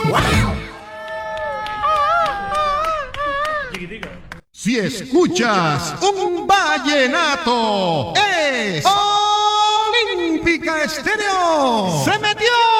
Si escuchas un vallenato, es Olímpica Estéreo. ¡Se metió!